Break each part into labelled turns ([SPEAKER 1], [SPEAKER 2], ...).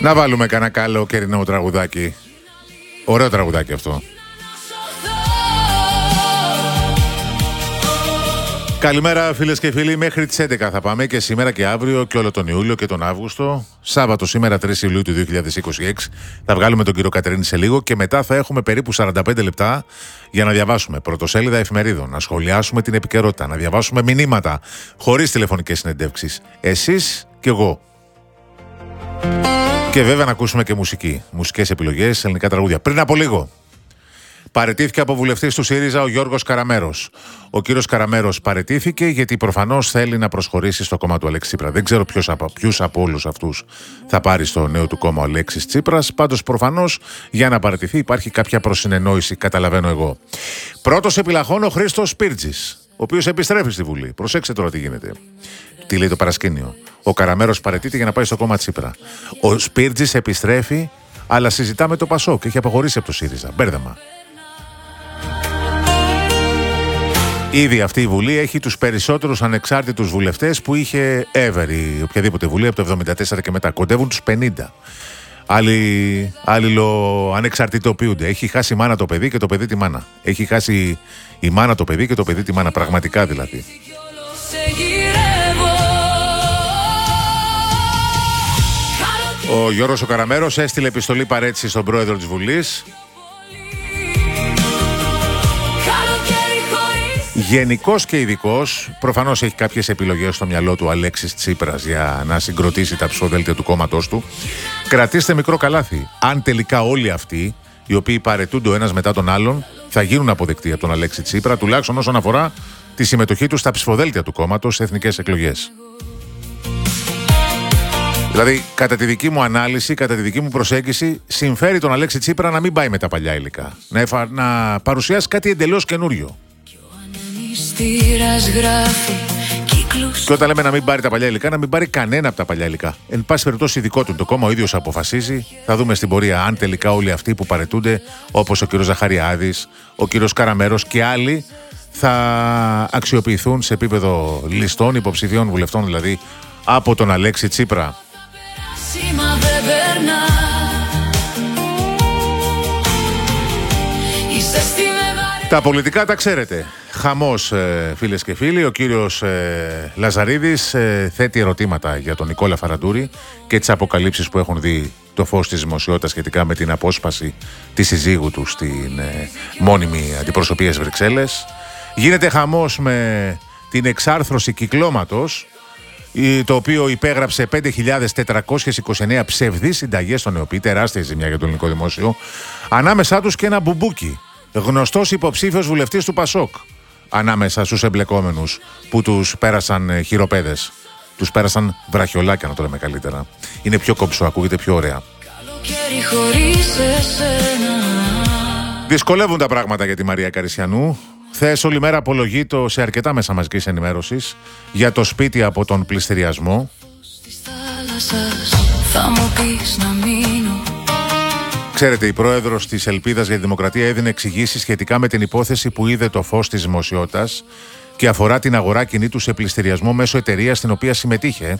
[SPEAKER 1] Να βάλουμε κανένα καλό καιρινό τραγουδάκι. Ωραίο τραγουδάκι αυτό. Καλημέρα φίλες και φίλοι, μέχρι τις 11 θα πάμε και σήμερα και αύριο και όλο τον Ιούλιο και τον Αύγουστο. Σάββατο σήμερα 3 Ιουλίου του 2026 θα βγάλουμε τον κύριο Κατερίνη σε λίγο και μετά θα έχουμε περίπου 45 λεπτά για να διαβάσουμε πρωτοσέλιδα εφημερίδων, να σχολιάσουμε την επικαιρότητα, να διαβάσουμε μηνύματα χωρίς τηλεφωνικές συνεντεύξεις. Εσείς και εγώ. Και βέβαια να ακούσουμε και μουσική, μουσικές επιλογές, ελληνικά τραγούδια. Πριν από λίγο παραιτήθηκε από βουλευτής του ΣΥΡΙΖΑ ο Γιώργος Καραμέρος. Ο κύριος Καραμέρος παραιτήθηκε γιατί προφανώς θέλει να προσχωρήσει στο κόμμα του Αλέξη Τσίπρα. Δεν ξέρω ποιους από όλους αυτούς θα πάρει στο νέο του κόμμα ο Αλέξης Τσίπρας. Πάντως προφανώς για να παραιτηθεί υπάρχει κάποια προσυνεννόηση, καταλαβαίνω εγώ. Πρώτος επιλαχών ο Χρήστος Σπίρτζης, ο οποίος επιστρέφει στη Βουλή. Προσέξτε τώρα τι γίνεται. Τι λέει το παρασκήνιο. Ο Καραμέρος παραιτείται για να πάει στο κόμμα Τσίπρα. Ο Σπίρτζης επιστρέφει, αλλά συζητά με το Πασόκ και έχει αποχωρήσει από το ΣΥΡΙΖΑ. Μπέρδεμα. Ήδη αυτή η Βουλή έχει τους περισσότερους ανεξάρτητους βουλευτές που είχε ever η οποιαδήποτε Βουλή από το 1974 και μετά. Κοντεύουν τους 50. Άλλοι ανεξαρτητοποιούνται. Έχει χάσει η μάνα το παιδί και το παιδί τη μάνα. Έχει χάσει η μάνα το παιδί και το παιδί τη μάνα. Πραγματικά δηλαδή. Ο Γιώργος ο Καραμέρος έστειλε επιστολή παρέτηση στον πρόεδρο της Βουλής. Γενικός και ειδικός, προφανώς έχει κάποιες επιλογές στο μυαλό του Αλέξης Τσίπρας για να συγκροτήσει τα ψηφοδέλτια του κόμματός του. Κρατήστε μικρό καλάθι. Αν τελικά όλοι αυτοί, οι οποίοι παρετούνται ο ένας μετά τον άλλον, θα γίνουν αποδεκτοί από τον Αλέξη Τσίπρα, τουλάχιστον όσον αφορά τη συμμετοχή του στα ψηφοδέλτια του κόμματος σε εθνικές εκλογές. Δηλαδή, κατά τη δική μου ανάλυση, κατά τη δική μου προσέγγιση, συμφέρει τον Αλέξη Τσίπρα να μην πάει με τα παλιά υλικά. Να παρουσιάσει κάτι εντελώς καινούριο. Και όταν λέμε να μην πάρει τα παλιά υλικά, να μην πάρει κανένα από τα παλιά υλικά. Εν πάση περιπτώσει, δικό του το κόμμα ο ίδιος αποφασίζει. Θα δούμε στην πορεία αν τελικά όλοι αυτοί που παρετούνται, όπως ο κύριος Ζαχαριάδης, ο κύριος Καραμέρος και άλλοι, θα αξιοποιηθούν σε επίπεδο ληστών, υποψηφίων βουλευτών δηλαδή, από τον Αλέξη Τσίπρα. Τα πολιτικά τα ξέρετε. Χαμός, φίλες και φίλοι. Ο κύριος Λαζαρίδης θέτει ερωτήματα για τον Νικόλα Φαραντούρη και τις αποκαλύψεις που έχουν δει το φως της δημοσιότητας σχετικά με την απόσπαση της συζύγου του στην μόνιμη αντιπροσωπεία στις Βρυξέλλες. Γίνεται χαμός με την εξάρθρωση κυκλώματος, το οποίο υπέγραψε 5.429 ψευδείς συνταγές στον ΕΟΠΗ, τεράστια ζημιά για το ελληνικό δημόσιο, ανάμεσά τους και ένα μπουμπούκι, γνωστός υποψήφιος βουλευτής του Πασόκ, ανάμεσα στους εμπλεκόμενους που τους πέρασαν χειροπέδες. Τους πέρασαν βραχιολάκια, να το λέμε καλύτερα. Είναι πιο κομψό, ακούγεται πιο ωραία. Δυσκολεύουν τα πράγματα για τη Μαρία Καρισιανού. Χθες όλη μέρα απολογείτο σε αρκετά μέσα μαζικής ενημέρωσης για το σπίτι από τον πληστηριασμό. Ξέρετε, η πρόεδρος της Ελπίδας για τη Δημοκρατία έδινε εξηγήσεις σχετικά με την υπόθεση που είδε το φως της δημοσιότητας και αφορά την αγορά κινήτου σε πληστηριασμό μέσω εταιρείας στην οποία συμμετείχε.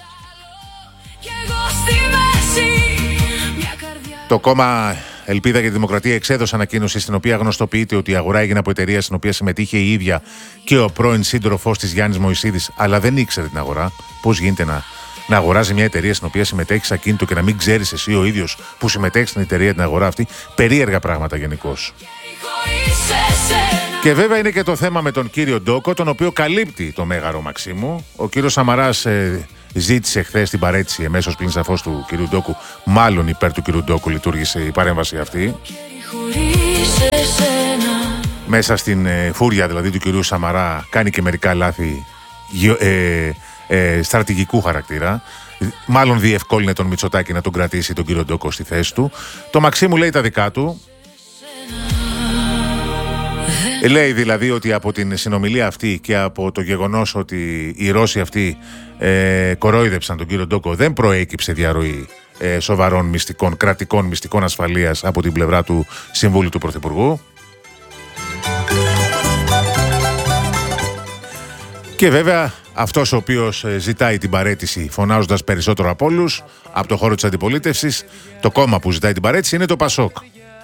[SPEAKER 1] Το κόμμα Ελπίδα για τη Δημοκρατία εξέδωσε ανακοίνωση στην οποία γνωστοποιείται ότι η αγορά έγινε από εταιρεία στην οποία συμμετείχε η ίδια και ο πρώην σύντροφός της Γιάννης Μωυσίδης, αλλά δεν ήξερε την αγορά. Πώς γίνεται να αγοράζει μια εταιρεία στην οποία συμμετέχει σε ακίνητο και να μην ξέρεις εσύ ο ίδιος που συμμετέχει στην εταιρεία την αγορά αυτή? Περίεργα πράγματα γενικώς. Και βέβαια είναι και το θέμα με τον κύριο Ντόκο, τον οποίο καλύπτει το Μέγαρο Μαξίμου. Ο κύριος Σαμαράς ζήτησε χθες την παραίτηση εμέσως πλην σαφώς του κυρίου Ντόκου. Μάλλον υπέρ του κυρίου Ντόκου λειτουργήσε η παρέμβαση αυτή. Μέσα στην φούρια δηλαδή του κυρίου Σαμαρά κάνει και μερικά λάθη στρατηγικού χαρακτήρα. Μάλλον διευκόλυνε τον Μητσοτάκη να τον κρατήσει τον κύριο Ντόκο στη θέση του. Το Μαξίμου λέει τα δικά του. Λέει δηλαδή ότι από την συνομιλία αυτή και από το γεγονός ότι οι Ρώσοι αυτοί κορόιδεψαν τον κύριο Ντόκο, δεν προέκυψε διαρροή σοβαρών μυστικών, κρατικών μυστικών ασφαλείας από την πλευρά του Συμβούλου του Πρωθυπουργού. Και βέβαια αυτός ο οποίος ζητάει την παραίτηση φωνάζοντας περισσότερο από όλους από το χώρο της αντιπολίτευσης, το κόμμα που ζητάει την παραίτηση είναι το Πασόκ.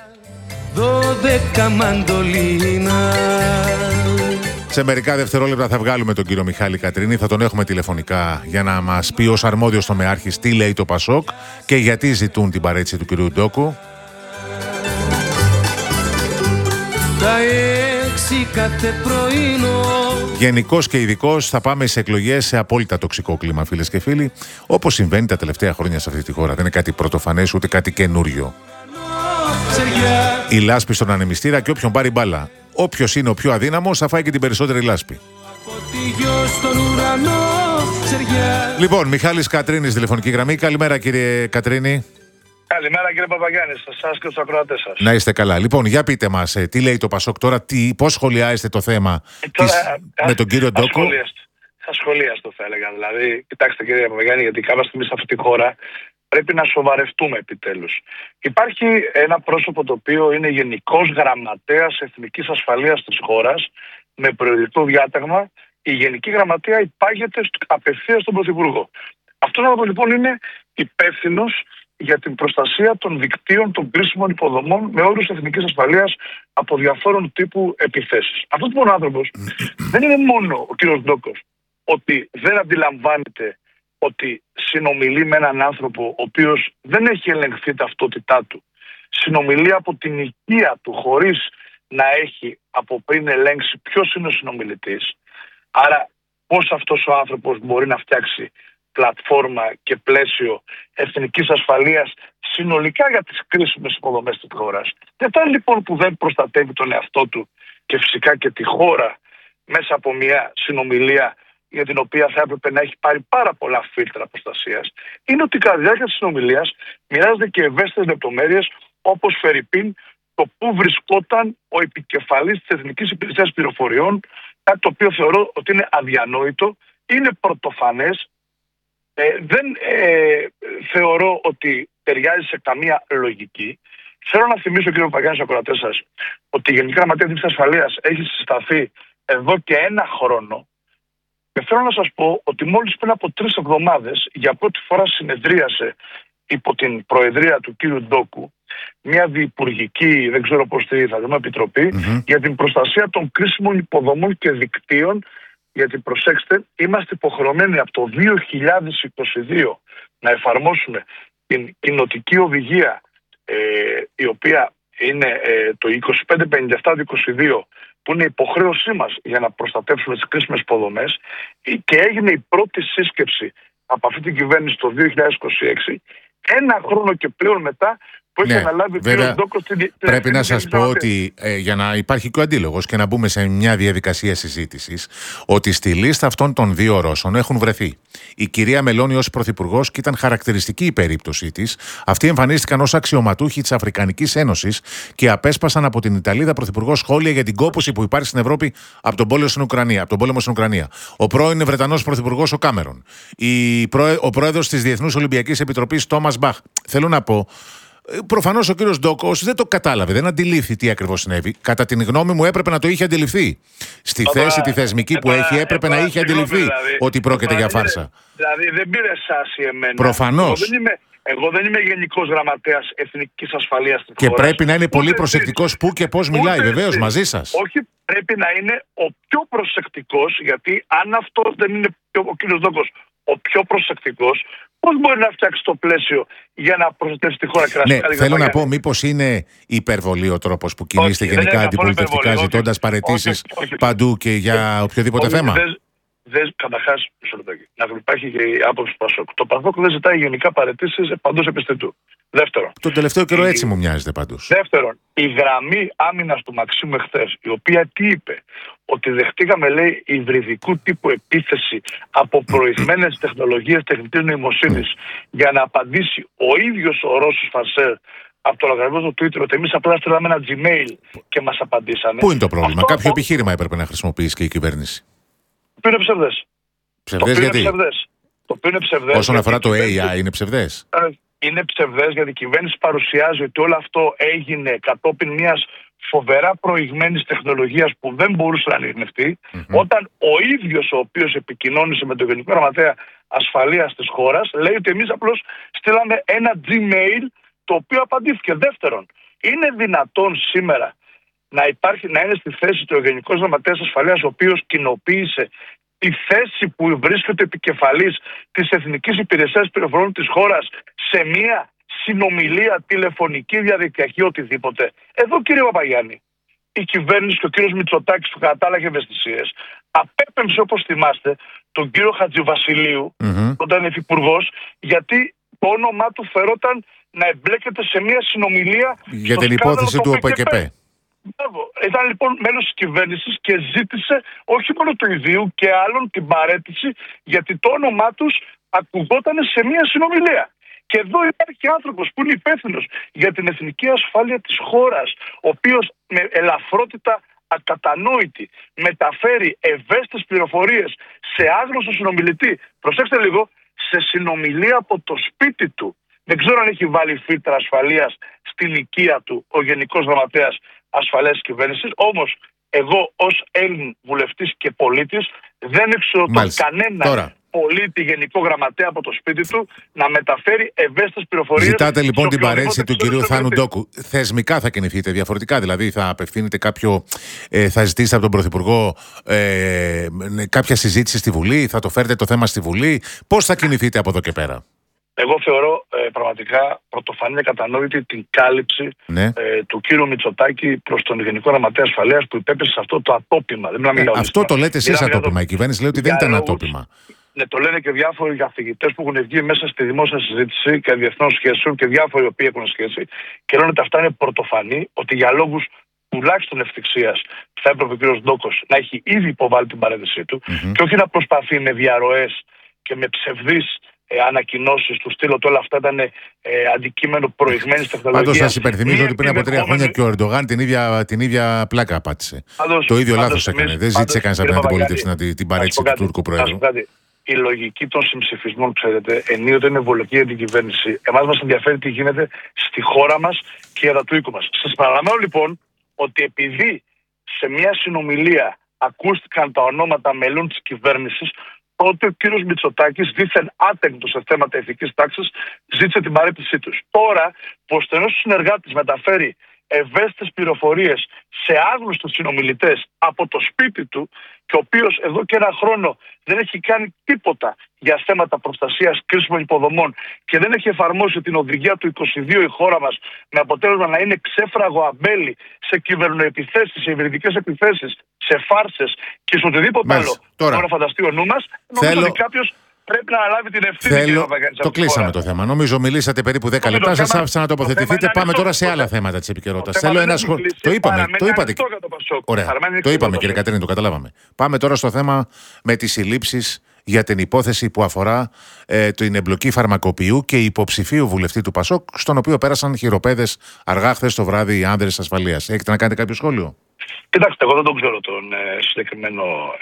[SPEAKER 2] 12 μαντολίνα.
[SPEAKER 1] Σε μερικά δευτερόλεπτα θα βγάλουμε τον κύριο Μιχάλη Κατρίνη, θα τον έχουμε τηλεφωνικά για να μας πει ως αρμόδιος τομεάρχης τι λέει το Πασόκ και γιατί ζητούν την παραίτηση του κυρίου Ντόκου.
[SPEAKER 2] Τα 6 κάθε πρωινό.
[SPEAKER 1] Γενικός και ειδικός θα πάμε σε εκλογές σε απόλυτα τοξικό κλίμα, φίλες και φίλοι, όπως συμβαίνει τα τελευταία χρόνια σε αυτή τη χώρα. Δεν είναι κάτι πρωτοφανές ούτε κάτι καινούριο. Η λάσπη στον ανεμιστήρα και όποιον πάρει μπάλα. Όποιος είναι ο πιο αδύναμος θα φάει και την περισσότερη λάσπη. Λοιπόν, Μιχάλης Κατρίνης, τηλεφωνική γραμμή. Καλημέρα, κύριε Κατρίνη.
[SPEAKER 3] Καλημέρα, κύριε Παπαγιάννη, σε εσάς και στους ακροατές σας.
[SPEAKER 1] Να είστε καλά. Λοιπόν, για πείτε μας, τι λέει το Πασόκ τώρα, πώς σχολιάζετε το θέμα με τον κύριο Ντόκου.
[SPEAKER 3] Ασχολίαστο θα έλεγα. Δηλαδή, κοιτάξτε, κύριε Παπαγιάννη, γιατί κάποια στιγμή σε αυτή τη χώρα πρέπει να σοβαρευτούμε επιτέλους. Υπάρχει ένα πρόσωπο το οποίο είναι γενικός γραμματέας εθνικής ασφαλείας της χώρας, με προαιρετικό διάταγμα. Η Γενική Γραμματεία υπάγεται απευθείας στον Πρωθυπουργό. Αυτός ο άνθρωπος λοιπόν είναι υπεύθυνος για την προστασία των δικτύων των κρίσιμων υποδομών με όρους εθνικής ασφαλείας από διαφόρων τύπου επιθέσεις. Αυτός λοιπόν ο άνθρωπος δεν είναι μόνο ο κύριος Ντόκος ότι δεν αντιλαμβάνεται ότι συνομιλεί με έναν άνθρωπο ο οποίος δεν έχει ελεγχθεί ταυτότητά του. Συνομιλεί από την οικία του χωρίς να έχει από πριν ελέγξει ποιος είναι ο συνομιλητής. Άρα πώς αυτός ο άνθρωπος μπορεί να φτιάξει πλατφόρμα και πλαίσιο εθνικής ασφαλείας συνολικά για τις κρίσιμες υποδομές της χώρας. Δεν θα λοιπόν που δεν προστατεύει τον εαυτό του και φυσικά και τη χώρα μέσα από μια συνομιλία για την οποία θα έπρεπε να έχει πάρει πάρα πολλά φίλτρα προστασίας, είναι ότι κατά τη διάρκεια της συνομιλίας μοιράζονται και ευαίσθητες λεπτομέρειες, όπως φερειπίν το πού βρισκόταν ο επικεφαλής της Εθνικής Υπηρεσίας Πληροφοριών, κάτι το οποίο θεωρώ ότι είναι αδιανόητο, είναι πρωτοφανές, δεν θεωρώ ότι ταιριάζει σε καμία λογική. Θέλω να θυμίσω, κύριε Παπαγιάννη, στους ακροατές σας, ότι η Γενική Γραμματεία Εθνικής Ασφαλείας έχει συσταθεί εδώ και 1 χρόνο. Και θέλω να σας πω ότι μόλις πριν από 3 εβδομάδες για πρώτη φορά συνεδρίασε υπό την προεδρία του κύριου Ντόκου μια διυπουργική, δεν ξέρω πώς τη θα δούμε, επιτροπή για την προστασία των κρίσιμων υποδομών και δικτύων, γιατί προσέξτε, είμαστε υποχρεωμένοι από το 2022 να εφαρμόσουμε την κοινοτική οδηγία η οποία είναι το 2557-22, που είναι υποχρέωσή μας για να προστατεύσουμε τις κρίσιμες υποδομές, και έγινε η πρώτη σύσκεψη από αυτή την κυβέρνηση το 2026, 1 χρόνο και πλέον μετά που έχει αναλάβει ο κ. Ντόκος.
[SPEAKER 1] Πρέπει να σας πω ότι για να υπάρχει και ο αντίλογος και να μπούμε σε μια διαδικασία συζήτησης, ότι στη λίστα αυτών των 2 Ρώσων έχουν βρεθεί η κυρία Μελώνη ως πρωθυπουργός, και ήταν χαρακτηριστική η περίπτωσή της. Αυτοί εμφανίστηκαν ως αξιωματούχοι της Αφρικανικής Ένωσης και απέσπασαν από την Ιταλίδα πρωθυπουργό σχόλια για την κόπωση που υπάρχει στην Ευρώπη από τον πόλεμο στην Ουκρανία. Ο πρώην Βρετανός πρωθυπουργός ο Κάμερον. Ο πρόεδρος της Διεθνούς Ολυμπιακής Επιτροπής Τόμας Μπαχ. Θέλω να πω. Προφανώς ο κύριος Ντόκος δεν το κατάλαβε, δεν αντιλήφθη τι ακριβώς συνέβη. Κατά την γνώμη μου έπρεπε να το είχε αντιληφθεί. Στη θέση τη θεσμική που έχει έπρεπε να είχε αντιληφθεί ότι πρόκειται για φάρσα.
[SPEAKER 3] Δηλαδή δεν πήρε σάση εμένα.
[SPEAKER 1] Προφανώς.
[SPEAKER 3] Εγώ δεν είμαι Γενικός Γραμματέας Εθνικής Ασφαλείας της
[SPEAKER 1] χώρας. Και πρέπει να είναι
[SPEAKER 3] ούτε
[SPEAKER 1] πολύ προσεκτικός πού και πώς μιλάει, βεβαίως, μαζί σας.
[SPEAKER 3] Όχι, πρέπει να είναι ο πιο προσεκτικός, γιατί αν αυτός δεν είναι ο κύριος Ντόκος ο πιο προσεκτικός, πώς μπορεί να φτιάξει το πλαίσιο για να προστατεύσει τη χώρα και να
[SPEAKER 1] Ναι, θέλω να πω, μήπως είναι υπερβολή ο τρόπος που κινείστε γενικά αντιπολιτευτικά, ζητώντας παραιτήσεις παντού και για οποιοδήποτε θέμα.
[SPEAKER 3] Καταρχάς, να υπάρχει και η άποψη του Πασόκ. Το Πασόκ δεν ζητάει γενικά παραιτήσεις παντός επιστητού. Δεύτερον.
[SPEAKER 1] Τον τελευταίο καιρό έτσι μου μοιάζεται πάντως.
[SPEAKER 3] Δεύτερον, η γραμμή άμυνας του Μαξίμου εχθές, η οποία τι είπε, ότι δεχτήκαμε, λέει, υβριδικού τύπου επίθεση από προηγμένες τεχνολογίες τεχνητής νοημοσύνης για να απαντήσει ο ίδιος ο Ρώσος Φαρσέρ από το λογαριασμό του Twitter, ότι εμείς απλά στείλαμε ένα Gmail και μας απαντήσανε.
[SPEAKER 1] Πού είναι το πρόβλημα? Κάποιο επιχείρημα έπρεπε να χρησιμοποιήσει και η κυβέρνηση.
[SPEAKER 3] Το οποίο είναι ψευδές.
[SPEAKER 1] Ψευδές γιατί?
[SPEAKER 3] Το οποίο είναι ψευδές.
[SPEAKER 1] Όσον αφορά το AI, είναι ψευδές.
[SPEAKER 3] Είναι ψευδές γιατί η κυβέρνηση παρουσιάζει ότι όλο αυτό έγινε κατόπιν μιας φοβερά προηγμένης τεχνολογίας που δεν μπορούσε να ανιχνευτεί, όταν ο ίδιος ο οποίος επικοινώνησε με τον Γενικό Γραμματέα Ασφαλείας της χώρας λέει ότι εμείς απλώς στείλαμε ένα Gmail το οποίο απαντήθηκε. Δεύτερον, είναι δυνατόν σήμερα να είναι στη θέση του Γενικός Γραμματέας Ασφαλείας, ο οποίος κοινοποίησε τη θέση που βρίσκεται επικεφαλής της Εθνικής Υπηρεσίας Πληροφοριών της χώρας σε μία συνομιλία τηλεφωνική, διαδικτυακή, οτιδήποτε? Εδώ, κύριε Παπαγιάννη, η κυβέρνηση και ο κύριος Μητσοτάκης, που κατάλαβε ευαισθησίες, απέπεμψε, όπως θυμάστε, τον κύριο Χατζηβασιλείου, όταν είναι υφυπουργός, γιατί το όνομά του φερόταν να εμπλέκεται σε μια συνομιλία
[SPEAKER 1] για την υπόθεση του ΟΠΕΚΕΠΕ.
[SPEAKER 3] Ήταν λοιπόν μέλος της κυβέρνησης και ζήτησε όχι μόνο του ιδίου και άλλων την παραίτηση, γιατί το όνομά τους ακουγόταν σε μια συνομιλία. Και εδώ υπάρχει άνθρωπος που είναι υπεύθυνος για την εθνική ασφάλεια της χώρας, ο οποίος με ελαφρότητα ακατανόητη μεταφέρει ευαίσθητες πληροφορίες σε άγνωστο συνομιλητή. Προσέξτε λίγο, σε συνομιλία από το σπίτι του. Δεν ξέρω αν έχει βάλει φίλτρα ασφαλείας στην οικία του ο Γενικός Γραμματέας Ασφαλείας της κυβέρνησης. Όμως, εγώ ως Έλλην βουλευτής και πολίτης δεν εξοδοτώ κανένα πολίτη Γενικό Γραμματέα από το σπίτι του να μεταφέρει ευαίσθητες πληροφορίες.
[SPEAKER 1] Ζητάτε λοιπόν την παρέτηση του κυρίου Θάνου Ντόκου. Θεσμικά θα κινηθείτε διαφορετικά? Δηλαδή θα απευθύνετε θα ζητήσετε από τον Πρωθυπουργό κάποια συζήτηση στη Βουλή, θα το φέρετε το θέμα στη Βουλή? Πώς θα κινηθείτε από εδώ και πέρα?
[SPEAKER 3] Εγώ θεωρώ πραγματικά πρωτοφανή και κατανόητη την κάλυψη του κύριου Μητσοτάκη προς τον Γενικό Γραμματέα Ασφαλείας, που υπέπεσε σε αυτό το ατόπιμα.
[SPEAKER 1] Αυτό το λέτε εσείς ατόπιμα. Η κυβέρνηση λέει ότι δεν ήταν ατόπιμα.
[SPEAKER 3] Ναι, το λένε και διάφοροι καθηγητές που έχουν βγει μέσα στη δημόσια συζήτηση και διεθνών σχέσεων και διάφοροι οι οποίοι έχουν σχέση και λένε ότι αυτά είναι πρωτοφανή, ότι για λόγους τουλάχιστον ευτυχίας θα έπρεπε ο κ. Ντόκος να έχει ήδη υποβάλει την παρέτησή του και όχι να προσπαθεί με διαρροές και με ψευδείς ανακοινώσεις του στήλου ότι όλα αυτά ήταν αντικείμενο προηγμένης τεχνολογίας.
[SPEAKER 1] Πάντως σας υπενθυμίζω ότι πριν από 3 χρόνια και ο Ερντογάν την ίδια πλάκα απάτησε. Το ίδιο λάθος έκανε. Δεν ζήτησε κανείς από την αντιπολίτευση την παρέτηση του Τούρκου Προέδρου.
[SPEAKER 3] Η λογική των συμψηφισμών, ξέρετε, ενίοτε είναι βολική για την κυβέρνηση. Εμάς μας ενδιαφέρει τι γίνεται στη χώρα μας και για τα του οίκου μας. Σας παραλαμβάνω λοιπόν ότι επειδή σε μια συνομιλία ακούστηκαν τα ονόματα μελών της κυβέρνησης, τότε ο κύριος Μητσοτάκης, δήθεν άτεγκτος σε θέματα ηθικής τάξης, ζήτησε την παρέτησή τους. Τώρα, που ο στενός συνεργάτης μεταφέρει ευαίσθητες πληροφορίες σε άγνωστους συνομιλητές από το σπίτι του και ο οποίος εδώ και ένα χρόνο δεν έχει κάνει τίποτα για θέματα προστασίας κρίσιμων υποδομών και δεν έχει εφαρμόσει την οδηγία του 22 η χώρα μας, με αποτέλεσμα να είναι ξέφραγο αμπέλι σε κυβερνοεπιθέσεις, σε υβριδικές επιθέσεις, σε φάρσες και σε οτιδήποτε άλλο. Τώρα να φανταστεί ο νου μας, νομίζω ότι κάποιος πρέπει να αναλάβει την ευθύνη.
[SPEAKER 1] Το κλείσαμε το θέμα. Νομίζω μιλήσατε περίπου 10 λεπτά. Σας άφησα να τοποθετηθείτε. Πάμε τώρα σε άλλα θέματα της επικαιρότητας. Θέλω ένα σχόλιο. Το είπατε. Ωραία. Το είπαμε, κύριε Κατρίνη, το καταλάβαμε. Πάμε τώρα στο θέμα με τις συλλήψεις για την υπόθεση που αφορά την εμπλοκή φαρμακοποιού και υποψηφίου βουλευτή του ΠΑΣΟΚ, στον οποίο πέρασαν χειροπέδες αργά χθες το βράδυ οι άνδρες ασφαλείας. Έχετε να κάνετε κάποιο σχόλιο?
[SPEAKER 3] Κοιτάξτε, εγώ δεν τον ξέρω τον συγκεκριμένο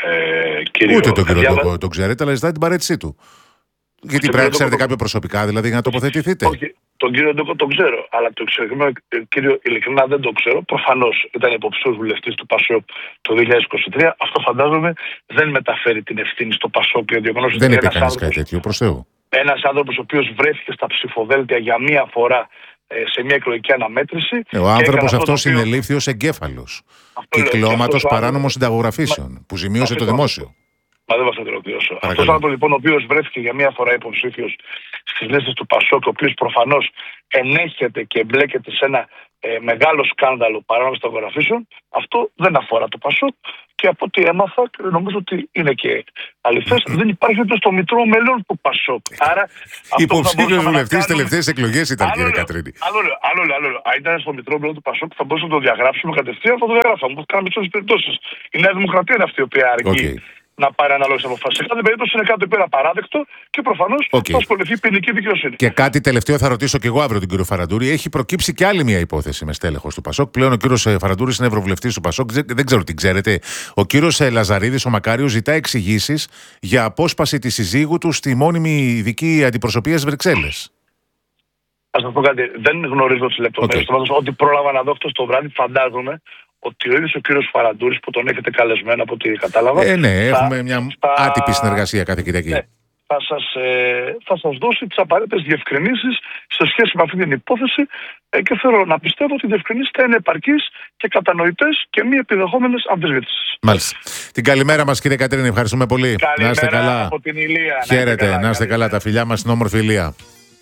[SPEAKER 3] κύριο.
[SPEAKER 1] Ούτε τον κύριο Ντόκο τον ξέρετε, αλλά ζητάει την παρέτησή του. Γιατί πρέπει να ξέρετε κάποιο προσωπικά, δηλαδή, για να τοποθετηθείτε?
[SPEAKER 3] Όχι, τον κύριο Ντόκο τον ξέρω, αλλά τον συγκεκριμένο κύριο ειλικρινά δεν τον ξέρω. Προφανώς ήταν υποψήφιος βουλευτής του ΠΑΣΟΚ το 2023. Αυτό φαντάζομαι δεν μεταφέρει την ευθύνη στο ΠΑΣΟΚ.
[SPEAKER 1] Δεν είπε κανείς κάτι τέτοιο, προς Θεού.
[SPEAKER 3] Ένας άνθρωπος ο οποίος βρέθηκε στα ψηφοδέλτια για μία φορά σε μια εκλογική αναμέτρηση.
[SPEAKER 1] Ο άνθρωπος αυτός συνελήφθη ως εγκέφαλος κυκλώματος παράνομων συνταγογραφήσεων που ζημίωσε το δημόσιο.
[SPEAKER 3] Μα δεν θα το ολοκληρώσω. Αυτός ο άνθρωπος λοιπόν, ο οποίος βρέθηκε για μία φορά υποψήφιος στις λίστες του ΠΑΣΟΚ, ο οποίος προφανώς ενέχεται και εμπλέκεται σε ένα μεγάλο σκάνδαλο παράνομων συνταγογραφήσεων, αυτό δεν αφορά το ΠΑΣΟΚ και από ό,τι έμαθα, νομίζω ότι είναι και αληθές, δεν υπάρχει ούτε στο μητρό μελών του ΠΑΣΟΚ. Άρα,
[SPEAKER 1] υποψήφιος βουλευτής στις τελευταίες εκλογές ήταν, κύριε Κατρίνη.
[SPEAKER 3] Άλλο. Αν ήταν στο μητρό μελών του ΠΑΣΟΚ, θα μπορούσαμε να το διαγράψουμε κατευθείαν, θα το διαγράψαμε. Όπως κάναμε σε όλες τις περιπτώσεις. Η Νέα Δημοκρατία είναι αυτή η οποία αρκεί να πάρει αναλόγες αποφάσεις. Σε κάθε περίπτωση είναι κάτι που είναι απαράδεκτο και προφανώς θα ασχοληθεί ποινική δικαιοσύνη.
[SPEAKER 1] Και κάτι τελευταίο θα ρωτήσω και εγώ αύριο τον κύριο Φαραντούρη. Έχει προκύψει και άλλη μια υπόθεση με στέλεχος του ΠΑΣΟΚ. Πλέον ο κύριος Φαραντούρης είναι ευρωβουλευτής του ΠΑΣΟΚ. Δεν ξέρω τι ξέρετε. Ο κύριος Λαζαρίδης, ο Μακάριος, ζητά εξηγήσεις για απόσπαση της συζύγου του στη μόνιμη ειδική αντιπροσωπεία στις Βρυξέλλες.
[SPEAKER 3] Ας σας πω κάτι, δεν γνωρίζω τις λεπτομέρειες. Ό,τι πρόλαβα να δω χτες το βράδυ, φαντάζομαι ότι ο ίδιος ο κύριος Φαραντούρης, που τον έχετε καλεσμένο από ό,τι κατάλαβα.
[SPEAKER 1] Ναι, έχουμε μια άτυπη συνεργασία κάθε Κυριακή.
[SPEAKER 3] Ναι, θα σας δώσει τις απαραίτητες διευκρινήσεις σε σχέση με αυτή την υπόθεση και θέλω να πιστεύω ότι οι διευκρινήσεις θα είναι επαρκείς και κατανοητές και μη επιδεχόμενες αμφισβήτησης.
[SPEAKER 1] Μάλιστα. Την καλημέρα μας, κύριε Κατρίνη, ευχαριστούμε πολύ.
[SPEAKER 3] Καλημέρα,
[SPEAKER 1] να είστε καλά.
[SPEAKER 3] Από την Ηλία.
[SPEAKER 1] Χαίρετε, να είστε καλά. Τα φιλιά μας στην όμορφη Ηλία.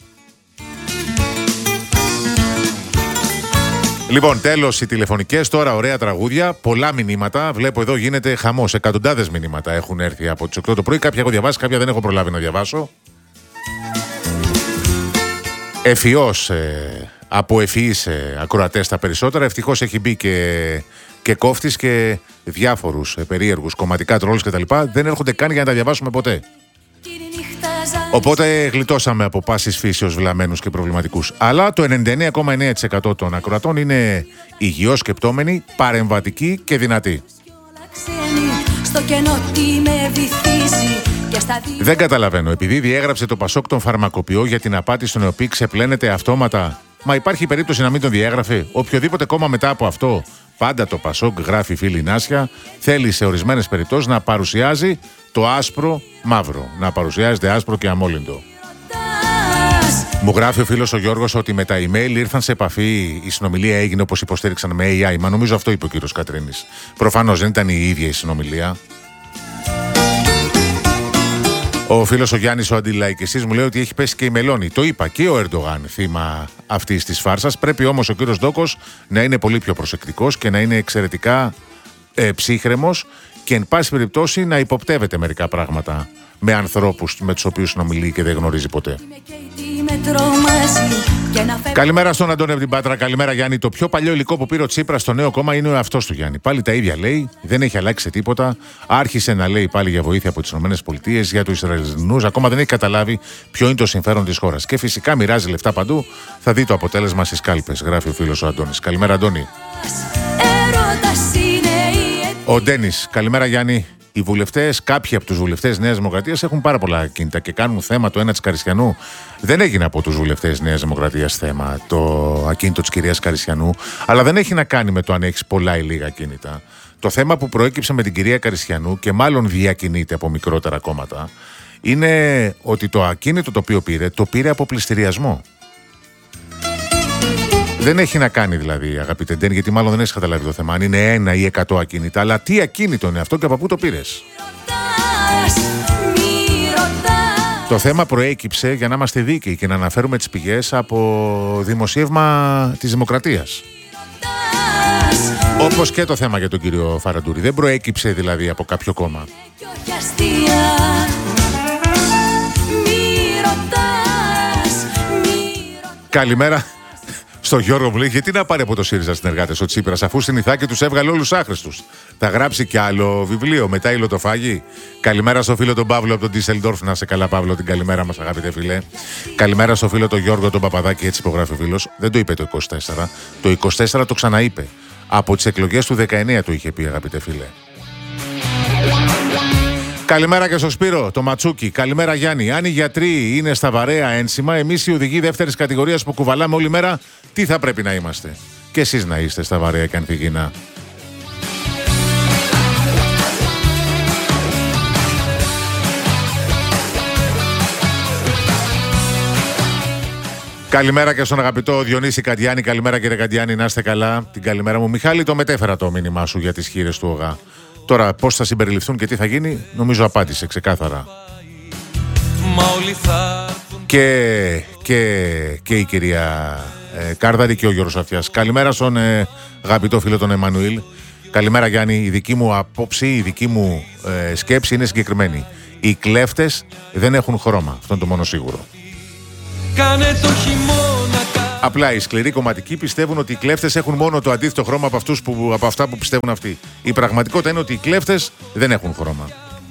[SPEAKER 1] Λοιπόν, τέλος οι τηλεφωνικές, τώρα ωραία τραγούδια, πολλά μηνύματα. Βλέπω εδώ γίνεται χαμός. Εκατοντάδες μηνύματα έχουν έρθει από τις 8 το πρωί. Κάποια έχω διαβάσει, κάποια δεν έχω προλάβει να διαβάσω. Εφιώς, από ευφυείς ακροατές τα περισσότερα. Ευτυχώς έχει μπει και κόφτης και διάφορους περίεργους κομματικά τρόλους κτλ. Δεν έρχονται καν για να τα διαβάσουμε ποτέ. Οπότε γλιτώσαμε από πάσης φύσεως βλαμμένους και προβληματικούς. Αλλά το 99,9% των ακροατών είναι υγιώς σκεπτόμενοι, παρεμβατικοί και δυνατοί. Δεν καταλαβαίνω, επειδή διέγραψε το Πασόκ τον φαρμακοποιό για την απάτη στον οποίο ξεπλένεται αυτόματα, μα υπάρχει περίπτωση να μην τον διέγραφε? Οποιοδήποτε κόμμα μετά από αυτό, πάντα το Πασόκ, γράφει φίλη Νάσια, θέλει σε ορισμένες περιπτώσεις να παρουσιάζει το άσπρο μαύρο, να παρουσιάζεται άσπρο και αμόλυντο. Μου γράφει ο φίλος ο Γιώργος ότι με τα email ήρθαν σε επαφή, η συνομιλία έγινε όπως υποστήριξαν με AI, μα νομίζω αυτό είπε ο κύριος Κατρίνης. Προφανώς δεν ήταν η ίδια η συνομιλία. Ο φίλος ο Γιάννης ο αντιλαϊκιστής μου λέει ότι έχει πέσει και η Μελώνη. Το είπα, και ο Ερντογάν θύμα αυτής της φάρσας. Πρέπει όμως ο κύριος Ντόκος να είναι πολύ πιο προσεκτικός και να είναι εξαιρετικά ψύχρεμος και εν πάση περιπτώσει να υποπτεύεται μερικά πράγματα με ανθρώπους με τους οποίους συνομιλεί και δεν γνωρίζει ποτέ. Καλημέρα στον Αντώνη από την Πάτρα. Καλημέρα Γιάννη. Το πιο παλιό υλικό που πήρε ο Τσίπρας στο νέο κόμμα είναι ο εαυτός του Γιάννη. Πάλι τα ίδια λέει, δεν έχει αλλάξει τίποτα. Άρχισε να λέει πάλι για βοήθεια από τις ΗΠΑ, για τους Ισραηλινούς. Ακόμα δεν έχει καταλάβει ποιο είναι το συμφέρον της χώρας. Και φυσικά μοιράζει λεφτά παντού. Θα δει το αποτέλεσμα στις κάλπες, γράφει ο φίλος ο Αντώνης. Καλημέρα Αντώνη. Ο Ντένις. Καλημέρα Γιάννη. Οι βουλευτές, κάποιοι από τους βουλευτές Νέας Δημοκρατίας έχουν πάρα πολλά ακίνητα και κάνουν θέμα το ένα της Καρισιανού. Δεν έγινε από τους βουλευτές Νέας Δημοκρατίας θέμα το ακίνητο της κυρίας Καρισιανού, αλλά δεν έχει να κάνει με το αν έχεις πολλά ή λίγα ακίνητα. Το θέμα που προέκυψε με την κυρία Καρισιανού και μάλλον διακινείται από μικρότερα κόμματα είναι ότι το ακίνητο το οποίο πήρε, το πήρε από πληστηριασμό. Δεν έχει να κάνει δηλαδή, αγαπητέ Ντέν, γιατί μάλλον δεν έχει καταλάβει το θέμα. Αν είναι 1 ή 100 ακίνητα, αλλά τι ακίνητο είναι αυτό και από πού το πήρες. Το θέμα προέκυψε, για να είμαστε δίκαιοι και να αναφέρουμε τις πηγές, από δημοσίευμα της Δημοκρατίας. Όπως και το θέμα για τον κύριο Φαραντούρη. Δεν προέκυψε δηλαδή από κάποιο κόμμα. Καλημέρα στο Γιώργο μου λέει, γιατί να πάρει από το ΣΥΡΙΖΑ συνεργάτες ο Τσίπρας, αφού στην Ιθάκη τους έβγαλε όλους άχρηστους. Θα γράψει κι άλλο βιβλίο, μετά υλοτοφάγει. Καλημέρα στο φίλο τον Παύλο από τον Ντίσελντορφ. Να σε καλά, Παύλο, την καλημέρα μας, αγαπητέ φίλε. Καλημέρα στο φίλο τον Γιώργο τον Παπαδάκη, έτσι υπογράφει ο φίλος. Δεν το είπε το 24. Το 24 το ξαναείπε. Από τις εκλογές του 19 το είχε πει, αγαπητέ φίλε. Καλημέρα και στο Σπύρο, το Ματσούκι. Καλημέρα Γιάννη. Αν οι γιατροί είναι στα βαρέα ένσημα, εμείς οι οδηγοί δεύτερης κατηγορίας που κουβαλάμε όλη μέρα, τι θα πρέπει να είμαστε? Και εσείς να είστε στα βαρέα και ανθυγιεινά. Καλημέρα και στον αγαπητό Διονύση Καντιάνη. Καλημέρα κύριε Καντιάνη, να είστε καλά. Την καλημέρα μου. Μιχάλη, το μετέφερα το μήνυμά σου για τις χείρες του ΟΓΑ. Τώρα πώς θα συμπεριληφθούν και τι θα γίνει, νομίζω απάντησε ξεκάθαρα. Και η κυρία Κάρδαρη και ο Γιώργος Αυτιάς. Καλημέρα στον αγαπητό φίλο τον Εμμανουήλ. Καλημέρα Γιάννη, η δική μου απόψη, η δική μου σκέψη είναι συγκεκριμένη. Οι κλέφτες δεν έχουν χρώμα, αυτό είναι το μόνο σίγουρο. Κάνε το χειμώνα. Απλά οι σκληροί κομματικοί πιστεύουν ότι οι κλέφτες έχουν μόνο το αντίθετο χρώμα από αυτά που πιστεύουν αυτοί. Η πραγματικότητα είναι ότι οι κλέφτες δεν έχουν χρώμα.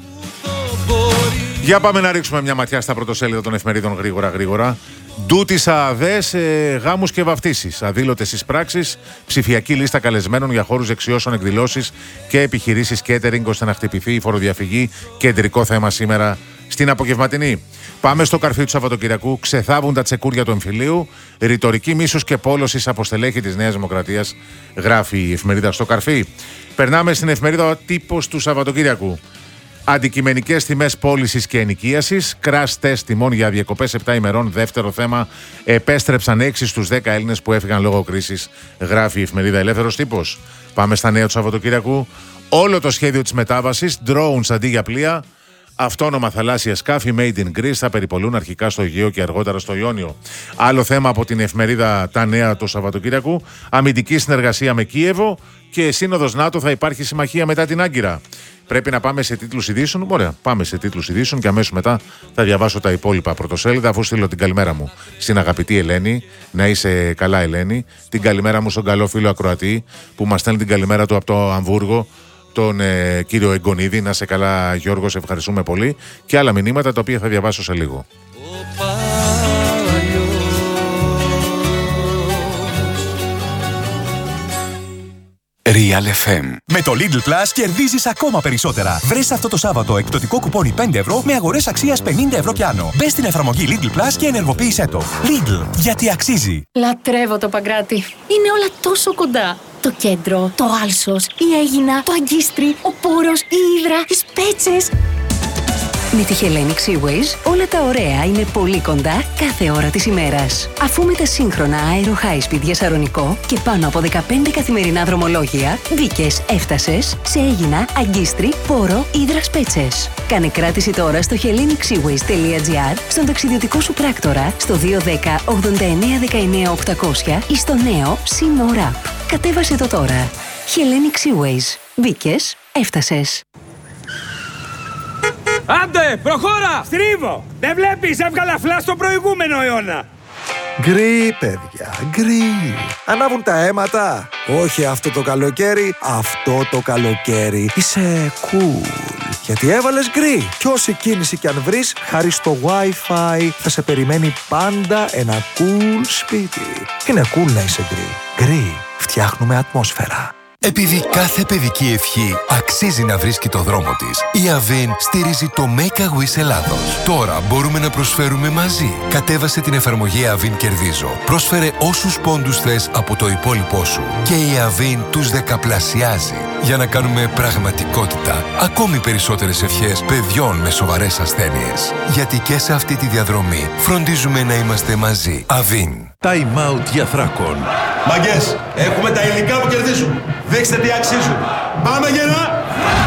[SPEAKER 1] Για πάμε να ρίξουμε μια ματιά στα πρωτοσέλιδα των εφημερίδων γρήγορα. Ντούτης ΑΑΔΕΣ, γάμους και βαφτίσεις. Αδήλωτες εισπράξεις, ψηφιακή λίστα καλεσμένων για χώρους δεξιώσεων, εκδηλώσεις και επιχειρήσεις catering ώστε να χτυπηθεί η φοροδιαφυγή. Κεντρικό θέμα σήμερα Στην απογευματινή, πάμε στο καρφί του Σαββατοκυριακού. Ξεθάβουν τα τσεκούρια του εμφυλίου. Ρητορική μίσος και πόλωσης από στελέχη της Νέας Δημοκρατίας, γράφει η εφημερίδα στο καρφί. Περνάμε στην εφημερίδα Ο Τύπος του Σαββατοκύριακου. Αντικειμενικές τιμές πώλησης και ενοικίασης. Crash test τιμών για διακοπές 7 ημερών. Δεύτερο θέμα. Επέστρεψαν 6 στους 10 Έλληνες που έφυγαν λόγω κρίσης, γράφει η εφημερίδα Ελεύθερος Τύπος. Πάμε στα νέα του Σαββατοκύριακου. Όλο το σχέδιο της μετάβασης. Drones αντί για πλοία. Αυτόνομα θαλάσσια σκάφη made in Greece θα περιπολούν αρχικά στο Αιγαίο και αργότερα στο Ιόνιο. Άλλο θέμα από την εφημερίδα Τα Νέα του Σαββατοκύριακου. Αμυντική συνεργασία με Κίεβο και σύνοδος ΝΑΤΟ, θα υπάρχει συμμαχία μετά την Άγκυρα. Πρέπει να πάμε σε τίτλους ειδήσεων. Ωραία, πάμε σε τίτλους ειδήσεων και αμέσως μετά θα διαβάσω τα υπόλοιπα πρωτοσέλιδα, αφού στείλω την καλημέρα μου στην αγαπητή Ελένη. Να είσαι καλά, Ελένη. Την καλημέρα μου στον καλό φίλο ακροατή που μας στέλνει την καλημέρα του από το Αμβούργο, τον κύριο Εγκονίδη. Να σε καλά, Γιώργο, σε ευχαριστούμε πολύ. Και άλλα μηνύματα τα οποία θα διαβάσω σε λίγο.
[SPEAKER 4] Real FM. Με το Lidl Plus κερδίζεις ακόμα περισσότερα. Βρες αυτό το Σάββατο εκπτωτικό κουπόνι 5 ευρώ με αγορές αξίας 50 ευρώ κι άνω. Μπες στην εφαρμογή Lidl Plus και ενεργοποίησέ το. Lidl, γιατί αξίζει.
[SPEAKER 5] Λατρεύω το Παγκράτη. Είναι όλα τόσο κοντά. Το κέντρο, το Άλσος, η Αίγινα, το Αγκίστρι, ο Πόρος, η Ύδρα, οι Σπέτσες.
[SPEAKER 6] Με τη Hellenic Seaways όλα τα ωραία είναι πολύ κοντά κάθε ώρα της ημέρας. Αφού με τα σύγχρονα Aero High Speed για Σαρονικό και πάνω από 15 καθημερινά δρομολόγια, μπήκες, έφτασες σε Αίγινα, Αγκίστρι, Πόρο, Ύδρα, Σπέτσες. Κάνε κράτηση τώρα στο hellenicseaways.gr, στον ταξιδιωτικό σου πράκτορα, στο 210 89 19 800 ή στο νέο Sea App. Κατέβασε το τώρα. Hellenic Seaways. Μπήκες, έφτασες.
[SPEAKER 7] Άντε, προχώρα! Στρίβω! Δεν βλέπεις, έβγαλα φλάς στον προηγούμενο αιώνα!
[SPEAKER 8] Γκρι, παιδιά, γκρι. Ανάβουν τα αίματα. Όχι αυτό το καλοκαίρι, αυτό το καλοκαίρι. Είσαι cool. Γιατί έβαλες γκρι. Κι όση κίνηση κι αν βρεις, χάρη στο Wi-Fi θα σε περιμένει πάντα ένα cool σπίτι. Είναι cool να είσαι γκρι. Γκρι. Φτιάχνουμε ατμόσφαιρα.
[SPEAKER 4] Επειδή κάθε παιδική ευχή αξίζει να βρίσκει το δρόμο της, η Avin στηρίζει το Make a Wish Ελλάδος. Τώρα μπορούμε να προσφέρουμε μαζί. Κατέβασε την εφαρμογή Avin Κερδίζω. Πρόσφερε όσους πόντους θες από το υπόλοιπό σου και η Avin τους δεκαπλασιάζει για να κάνουμε πραγματικότητα ακόμη περισσότερες ευχές παιδιών με σοβαρές ασθένειες. Γιατί και σε αυτή τη διαδρομή φροντίζουμε να είμαστε μαζί. Avin.
[SPEAKER 9] Time out για Θράκον.
[SPEAKER 10] Μαγκές, έχουμε τα υλικά που κερδίζουν. Δείξτε τι αξίζουν. Πάμε γερά!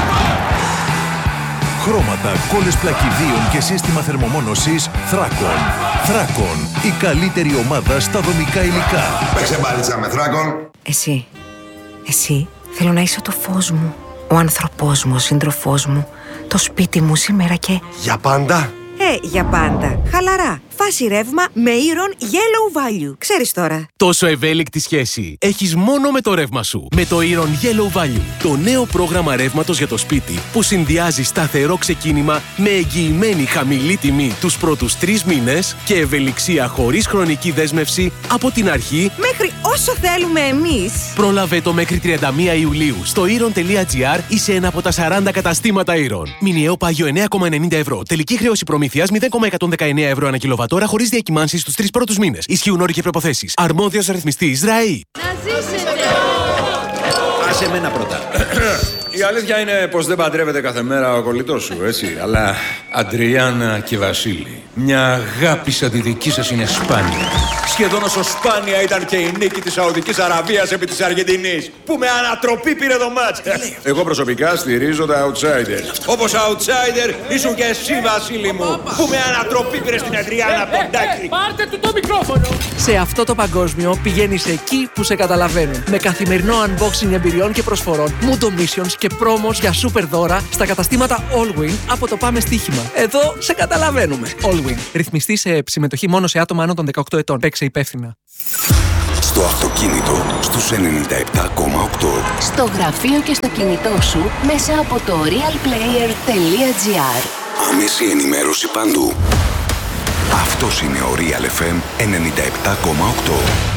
[SPEAKER 9] Χρώματα, κόλλες πλακιδίων και σύστημα θερμομόνωσης Θράκον. Θράκον, η καλύτερη ομάδα στα δομικά υλικά.
[SPEAKER 10] Παίξε μπάλιτσα με Θράκον.
[SPEAKER 11] Εσύ, θέλω να είσαι το φως μου, ο άνθρωπός μου, ο σύντροφός μου, το σπίτι μου σήμερα και...
[SPEAKER 8] Για πάντα.
[SPEAKER 11] Για πάντα. Χαλαρά. Φάση ρεύμα με Iron Yellow Value. Ξέρεις τώρα.
[SPEAKER 12] Τόσο ευέλικτη σχέση έχεις μόνο με το ρεύμα σου. Με το Iron Yellow Value. Το νέο πρόγραμμα ρεύματος για το σπίτι που συνδυάζει σταθερό ξεκίνημα με εγγυημένη χαμηλή τιμή τους πρώτους 3 μήνες και ευελιξία χωρίς χρονική δέσμευση από την αρχή
[SPEAKER 11] μέχρι όσο θέλουμε εμείς.
[SPEAKER 12] Πρόλαβε το μέχρι 31 Ιουλίου στο iron.gr ή σε ένα από τα 40 καταστήματα Iron. Μηνιαίο πάγιο 9,90 ευρώ. Τελική χρέωση προμήθειας 0,119 ευρώ ανά κιλοβατόρα χωρίς διακυμάνσεις στους 3 πρώτους μήνες. Ισχύουν όροι και προϋποθέσεις. Αρμόδιος ρυθμιστής ΡΑΗ.
[SPEAKER 13] Να ζήσετε!
[SPEAKER 10] Άσε εμένα πρώτα. Η αλήθεια είναι πως δεν παντρεύεται κάθε μέρα ο κολλητός σου, έτσι. Αλλά Αντριάννα και Βασίλη, μια αγάπη σαν τη δική σας είναι σπάνια. Σχεδόν όσο σπάνια ήταν και η νίκη της Σαουδικής Αραβίας επί της Αργεντινής, που με ανατροπή πήρε το μάτς. Εγώ προσωπικά στηρίζω τα outsider. Όπως outsider ήσουν και εσύ, Βασίλη μου, που με ανατροπή πήρε στην Αντριάννα τον Τάκη.
[SPEAKER 13] Πάρτε του το μικρόφωνο!
[SPEAKER 14] Σε αυτό το παγκόσμιο πηγαίνεις εκεί που σε καταλαβαίνουν. Με καθημερινό unboxing εμπειριών και προσφορών, Mundo Missions και πρόμος για super δώρα στα καταστήματα Allwin από το Πάμε Στοίχημα. Εδώ σε καταλαβαίνουμε. Allwin. Ρυθμιστή σε συμμετοχή μόνο σε άτομα άνω των 18 ετών. Παίξε υπεύθυνα.
[SPEAKER 4] Στο αυτοκίνητο στους 97,8.
[SPEAKER 6] Στο γραφείο και στο κινητό σου μέσα από το realplayer.gr.
[SPEAKER 4] Άμεση ενημέρωση παντού. Αυτός είναι ο Real FM 97,8.